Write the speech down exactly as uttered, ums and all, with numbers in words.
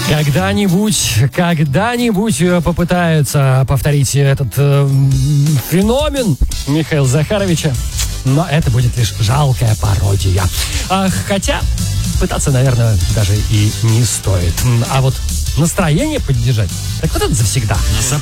Когда-нибудь, когда-нибудь попытаются повторить этот э, феномен Михаила Захаровича, но это будет лишь жалкая пародия. А, хотя пытаться, наверное, даже и не стоит. А вот настроение поддержать, так вот это завсегда.